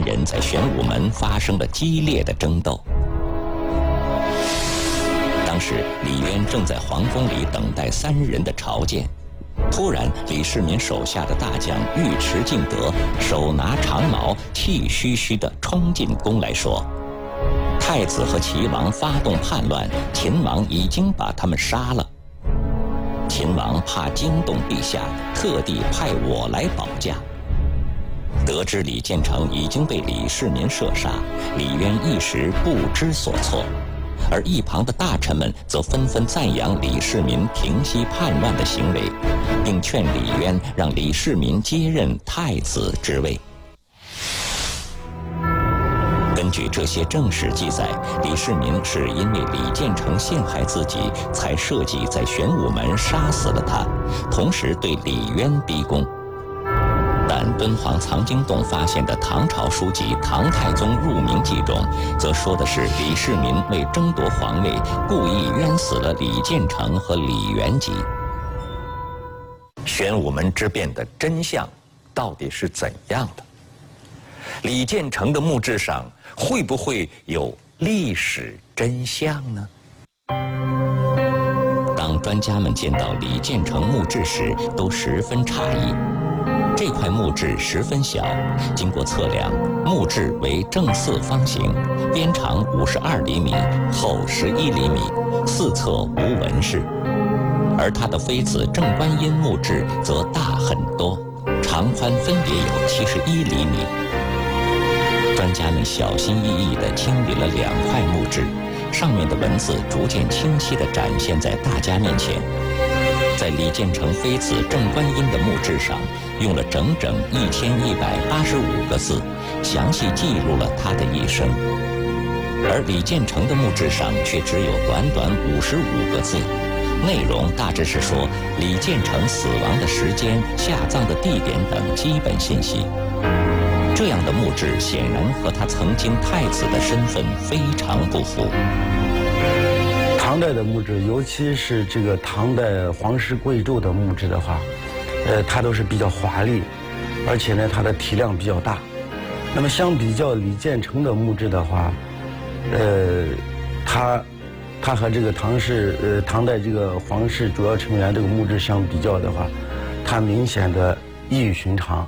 人在玄武门发生了激烈的争斗。当时李渊正在皇宫里等待3人的朝见，突然李世民手下的大将尉迟敬德手拿长矛，气吁吁地冲进宫来说：“太子和齐王发动叛乱，秦王已经把他们杀了。秦王怕惊动陛下，特地派我来保驾。”得知李建成已经被李世民射杀，李渊一时不知所措，而一旁的大臣们则纷纷赞扬李世民平息叛乱的行为，并劝李渊让李世民接任太子之位。根据这些正史记载，李世民是因为李建成陷害自己，才设计在玄武门杀死了他，同时对李渊逼宫。但敦煌藏经洞发现的唐朝书籍《唐太宗入明记》中，则说的是李世民为争夺皇位，故意冤死了李建成和李元吉。玄武门之变的真相到底是怎样的？李建成的墓志上会不会有历史真相呢？当专家们见到李建成墓志时，都十分诧异。这块墓志十分小，经过测量，墓志为正四方形，边长52厘米，厚11厘米，四侧无纹饰。而他的妃子郑观音墓志则大很多，长宽分别有71厘米。专家们小心翼翼地清理了2块墓志，上面的文字逐渐清晰地展现在大家面前。在李建成妃子郑观音的墓志上，用了整整1185个字，详细记录了他的一生。而李建成的墓志上却只有短短55个字，内容大致是说李建成死亡的时间、下葬的地点等基本信息。这样的墓志显然和他曾经太子的身份非常不符。 唐代的墓志，尤其是这个唐代皇室贵胄的墓志的话，它都是比较华丽，而且呢，它的体量比较大。那么相比较李建成的墓志的话，他和这个唐代这个皇室主要成员这个墓志相比较的话，它明显的异于寻常。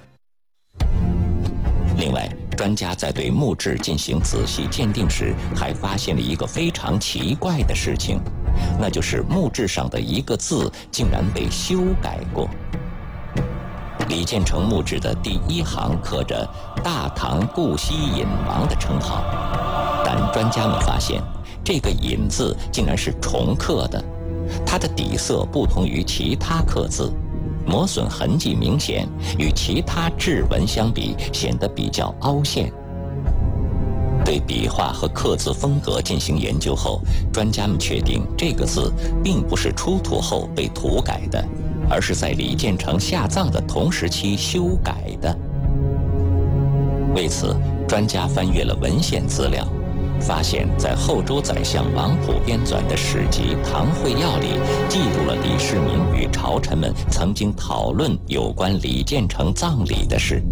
另外，专家在对墓志进行仔细鉴定时，还发现了一个非常奇怪的事情，那就是墓志上的一个字竟然被修改过。李建成墓志的第1行刻着“大唐顾惜尹王”的称号，但专家们发现，这个“尹”字竟然是重刻的，它的底色不同于其他刻字，磨损痕迹明显，与其他志文相比显得比较凹陷。对笔画和刻字风格进行研究后，专家们确定这个字并不是出土后被涂改的，而是在李建成下葬的同时期修改的。为此，专家翻阅了文献资料，发现在后周宰相王溥编纂的史籍《唐会要》里，记录了李世民与朝臣们曾经讨论有关李建成葬礼的事。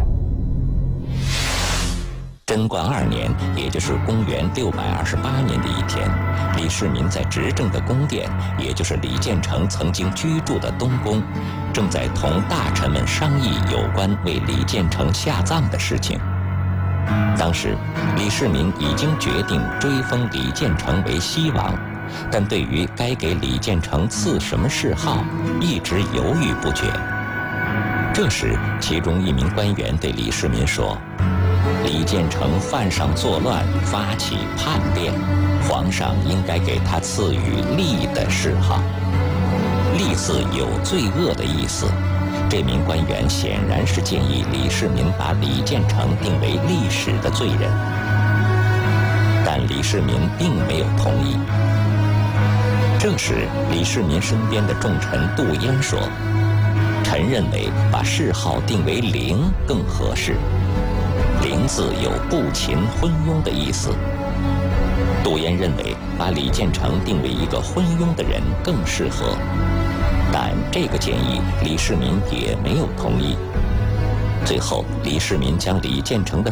贞观2年，也就是公元628年的一天，李世民在执政的宫殿，也就是李建成曾经居住的东宫，正在同大臣们商议有关为李建成下葬的事情。当时，李世民已经决定追封李建成为西王，但对于该给李建成赐什么谥号，一直犹豫不决。这时，其中一名官员对李世民说：“李建成犯上作乱，发起叛变，皇上应该给他赐予厉的谥号。厉字有罪恶的意思。”这名官员显然是建议李世民把李建成定为历史的罪人，但李世民并没有同意。这时，李世民身边的重臣杜淹说：“臣认为把谥号定为陵更合适。陵字有不勤昏庸的意思。”杜淹认为把李建成定为一个昏庸的人更适合。但这个建议李世民也没有同意。最后，李世民将李建成的